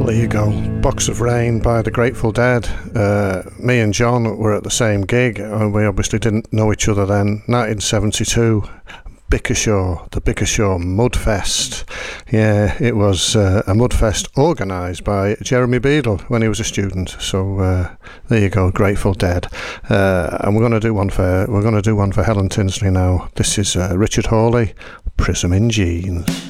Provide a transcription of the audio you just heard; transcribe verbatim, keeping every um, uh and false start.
there you go. Box of Rain by the Grateful Dead. Uh, me and John were at the same gig, and we obviously didn't know each other then. nineteen seventy-two, Bickershaw, the Bickershaw Mudfest. Yeah, it was uh, a Mudfest organised by Jeremy Beadle when he was a student. So uh, there you go, Grateful Dead. Uh, and we're going to do one for we're going to do one for Helen Tinsley now. This is uh, Richard Hawley, Prism in Jeans.